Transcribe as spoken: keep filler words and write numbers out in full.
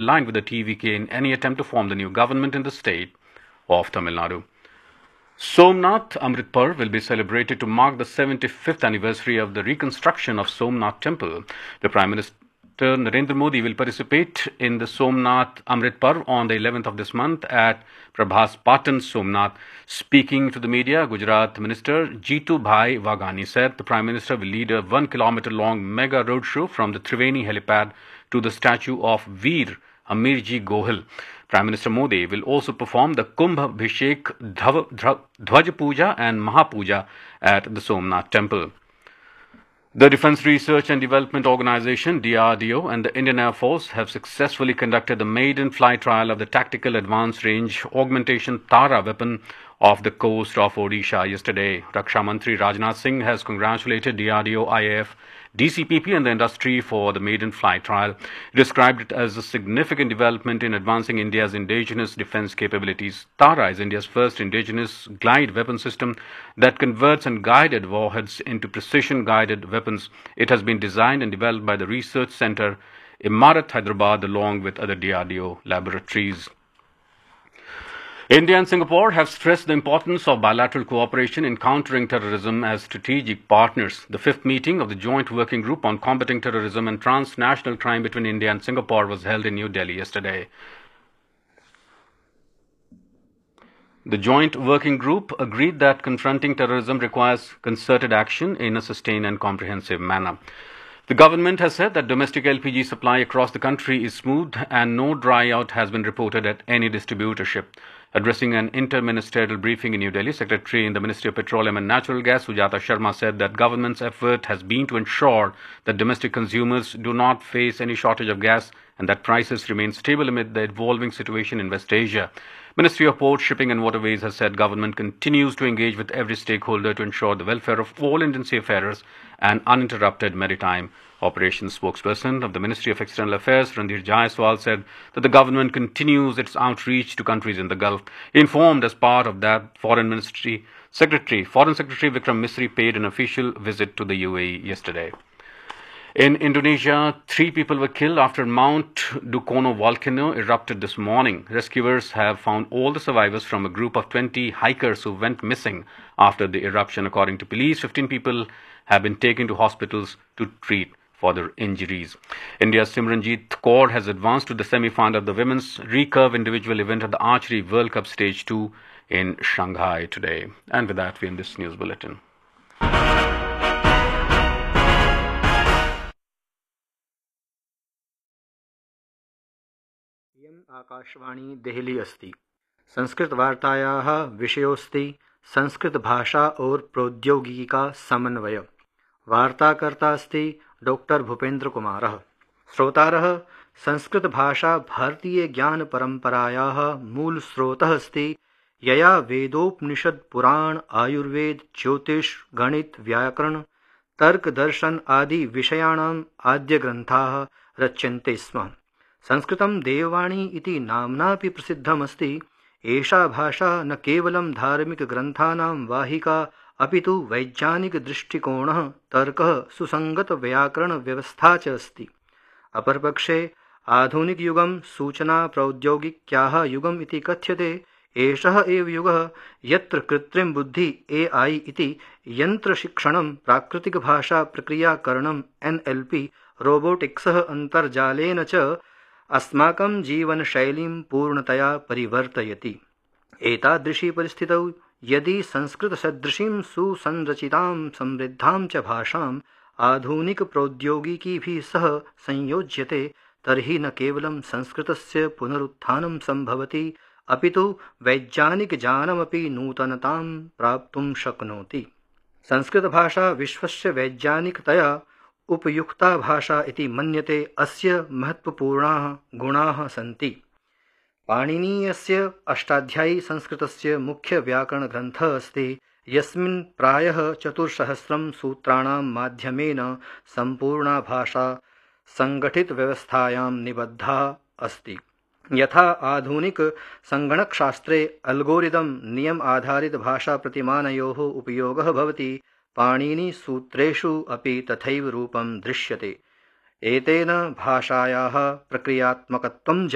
aligned with the T V K in any attempt to form the new government in the state of Tamil Nadu. Somnath Amrit Parv will be celebrated to mark the seventy-fifth anniversary of the reconstruction of Somnath Temple. The Prime Minister Narendra Modi will participate in the Somnath Amrit Parv on the eleventh of this month at Prabhas Patan, Somnath. Speaking to the media, Gujarat Minister Jeetu Bhai Waghani said the Prime Minister will lead a one kilometer long mega roadshow from the Triveni helipad to the statue of Veer Amirji Gohil. Prime Minister Modi will also perform the Kumbh Bhishek, Dhwaj Puja and Mahapuja at the Somnath Temple. The Defence Research and Development Organisation D R D O and the Indian Air Force have successfully conducted the maiden flight trial of the Tactical Advanced Range Augmentation Tara weapon off the coast of Odisha yesterday. Raksha Mantri Rajnath Singh has congratulated D R D O, I A F, D C P P and the industry for the maiden flight trial. He described it as a significant development in advancing India's indigenous defence capabilities. Tara is India's first indigenous glide weapon system that converts unguided warheads into precision-guided weapons. It has been designed and developed by the Research Centre Imarat, Hyderabad, along with other D R D O laboratories. India and Singapore have stressed the importance of bilateral cooperation in countering terrorism as strategic partners. The fifth meeting of the Joint Working Group on Combating Terrorism and Transnational Crime between India and Singapore was held in New Delhi yesterday. The Joint Working Group agreed that confronting terrorism requires concerted action in a sustained and comprehensive manner. The government has said that domestic L P G supply across the country is smooth and no dry out has been reported at any distributorship. Addressing an inter-ministerial briefing in New Delhi, Secretary in the Ministry of Petroleum and Natural Gas, Sujata Sharma, said that government's effort has been to ensure that domestic consumers do not face any shortage of gas and that prices remain stable amid the evolving situation in West Asia. Ministry of Ports, Shipping and Waterways has said government continues to engage with every stakeholder to ensure the welfare of all Indian seafarers and uninterrupted maritime operations. Spokesperson of the Ministry of External Affairs, Randhir Jaiswal, said that the government continues its outreach to countries in the Gulf. He informed as part of that Foreign Ministry Secretary, Foreign Secretary Vikram Misri paid an official visit to the U A E yesterday. In Indonesia, three people were killed after Mount Dukono volcano erupted this morning. Rescuers have found all the survivors from a group of twenty hikers who went missing after the eruption. According to police, fifteen people have been taken to hospitals to treat for their injuries. India's Simranjeet Kaur has advanced to the semi-final of the women's recurve individual event at the Archery World Cup Stage two in Shanghai today. And with that, we end this news bulletin. Akashvani Delhi अस्ति। संस्कृत वार्तायाः विषयोस्ति संस्कृत भाषा और प्रौद्योगिकी का समन्वय। वार्ताकर्ता अस्ति doctor Bhupendra कुमारः। श्रोतारः, संस्कृत भाषा भारतीय ज्ञान परंपरायाः मूल स्रोतः अस्ति, यया वेदोपनिषद पुराण आयुर्वेद ज्योतिष गणित व्याकरण तर्क दर्शन आदि विषयाणाम् आद्यग्रन्थाः रच्यन्ते स्म। संस्कृतं देववाणी इति नाम्नापि प्रसिद्धमस्ति। एषा भाषा न केवलं धार्मिकग्रन्थानां वाहिका अपितु वैज्ञानिकदृष्टिकोणः, तर्कः, सुसङ्गतव्याकरणव्यवस्था च अस्ति। अपरपक्षे आधुनिकयुगं सूचनाप्रौद्योगिक्याः युगम् इति कथ्यते। एषः एव युगः यत्र कृत्रिमबुद्धि ए आई इति यन्त्रशिक्षणं, प्राकृतिकभाषाप्रक्रियाकरणं एन् एल् पी, रोबोटिक्सः अन्तर्जालेन च अस्माकं जीवनशैलीं पूर्णतया परिवर्तयति। एतादृशी परिस्थितौ यदि संस्कृतसदृशीं सुसंरचितां समृद्धां च भाषाम् आधुनिकप्रौद्योगिकीभिः सह संयोज्यते तर्हि न केवलं संस्कृतस्य पुनरुत्थानं सम्भवति अपितु वैज्ञानिकज्ञानमपि नूतनतां प्राप्तुं शक्नोति। संस्कृतभाषा विश्वस्य वैज्ञानिकतया उपयुक्ता भाषा इति मन्यते। अस्य महत्वपूर्णाः गुणाः सन्ति। पाणिनीयस्य अष्टाध्यायी संस्कृतस्य मुख्यव्याकरणग्रन्थः अस्ति, यस्मिन् प्रायः चतुस्सहस्रं सूत्राणां माध्यमेन सम्पूर्णा भाषा संगठितव्यवस्थायां निबद्धा अस्ति। यथा आधुनिक संगणकशास्त्रे अल्गोरिदम नियम आधारित भाषा प्रतिमानयोः उपयोगः भवति, पाणिनिसूत्रेषु अपि तथैव रूपं दृश्यते। एतेन भाषायाः प्रक्रियात्मकत्वं